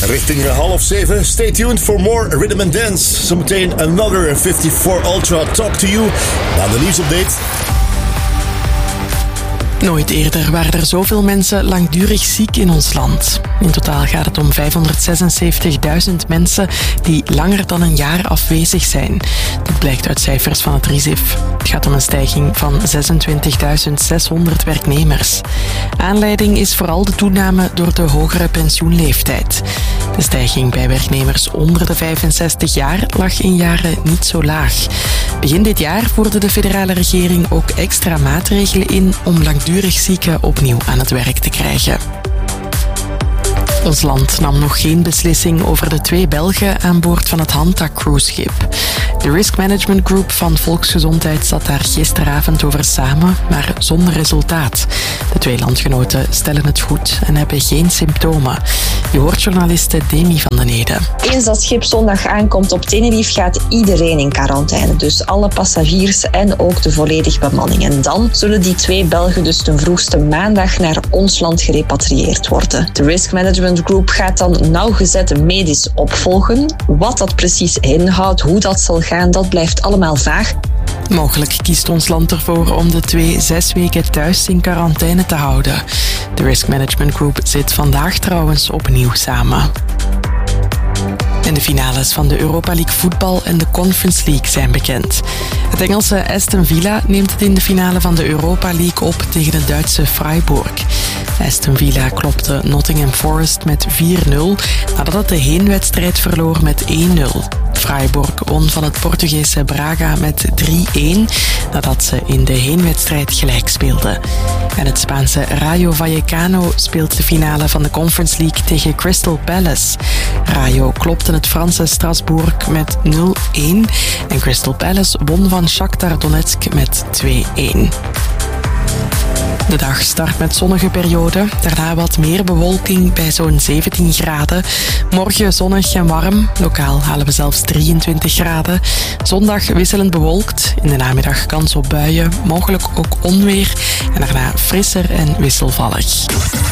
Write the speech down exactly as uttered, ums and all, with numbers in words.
Richting half zeven. Stay tuned for more Rhythm and Dance. Zometeen Another vijfenvijftig Ultra Talk to You. Na de nieuwsupdate. Nooit eerder waren er zoveel mensen langdurig ziek in ons land. In totaal gaat het om vijfhonderdzesenzeventigduizend mensen die langer dan een jaar afwezig zijn. Dat blijkt uit cijfers van het R I S I F. Het gaat om een stijging van zesentwintigduizend zeshonderd werknemers. Aanleiding is vooral de toename door de hogere pensioenleeftijd. De stijging bij werknemers onder de vijfenzestig jaar lag in jaren niet zo laag. Begin dit jaar voerde de federale regering ook extra maatregelen in om langdurig zieken opnieuw aan het werk te krijgen. Ons land nam nog geen beslissing over de twee Belgen aan boord van het Hanta-cruiseschip. De Risk Management Group van Volksgezondheid zat daar gisteravond over samen, maar zonder resultaat. De twee landgenoten stellen het goed en hebben geen symptomen. Je hoort journaliste Demi van den Ede. Eens dat schip zondag aankomt op Tenerife gaat iedereen in quarantaine. Dus alle passagiers en ook de volledige bemanning. En dan zullen die twee Belgen dus ten vroegste maandag naar ons land gerepatrieerd worden. De Risk Management Group gaat dan nauwgezet medisch opvolgen. Wat dat precies inhoudt, hoe dat zal gaan, dat blijft allemaal vaag. Mogelijk kiest ons land ervoor om de twee zes weken thuis in quarantaine te houden. De Risk Management Group zit vandaag trouwens opnieuw samen. En de finales van de Europa League voetbal en de Conference League zijn bekend. Het Engelse Aston Villa neemt het in de finale van de Europa League op tegen het Duitse Freiburg. Aston Villa klopte Nottingham Forest met vier nul nadat het de heenwedstrijd verloor met één nul. Freiburg won van het Portugese Braga met drie één nadat ze in de heenwedstrijd gelijk speelden. En het Spaanse Rayo Vallecano speelt de finale van de Conference League tegen Crystal Palace. Rayo klopte het Franse Strasbourg met nul één en Crystal Palace won van Shakhtar Donetsk met twee één. De dag start met zonnige periode, daarna wat meer bewolking bij zo'n zeventien graden. Morgen zonnig en warm, lokaal halen we zelfs drieëntwintig graden. Zondag wisselend bewolkt, in de namiddag kans op buien, mogelijk ook onweer en daarna frisser en wisselvallig.